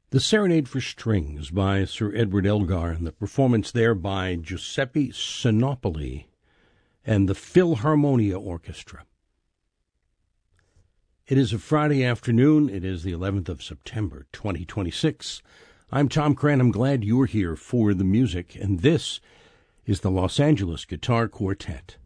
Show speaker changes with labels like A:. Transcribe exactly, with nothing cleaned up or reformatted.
A: The Serenade for Strings by Sir Edward Elgar, and the performance there by Giuseppe Sinopoli and the Philharmonia Orchestra. It is a Friday afternoon. It is the eleventh of September, twenty twenty-six. I'm Tom Cran. I'm glad you're here for the music, and this is the Los Angeles Guitar Quartet.